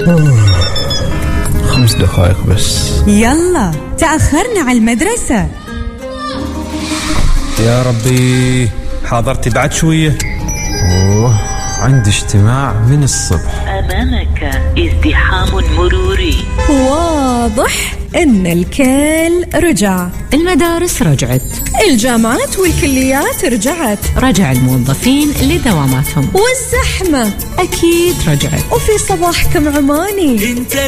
5 دقائق بس. يلا تأخرنا على المدرسة. يا ربي حاضرتي بعد شوية. عندي اجتماع من الصبح. أمامك ازدحام مروري. واضح إن الكل رجع. المدارس رجعت، الجامعات والكليات رجعت، رجع الموظفين لدواماتهم، والزحمة أكيد رجعت. وفي صباحكم عماني.